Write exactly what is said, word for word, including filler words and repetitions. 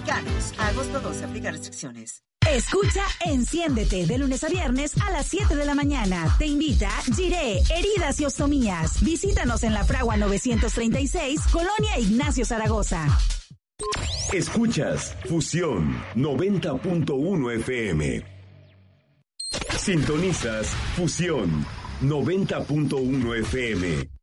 Mexicanos. A agosto doce, aplica restricciones. Escucha Enciéndete de lunes a viernes a las siete de la mañana. Te invita Giré, Heridas y Ostomías. Visítanos en La Fragua novecientos treinta y seis, Colonia Ignacio Zaragoza. Escuchas Fusión noventa punto uno F M. Sintonizas Fusión noventa punto uno F M.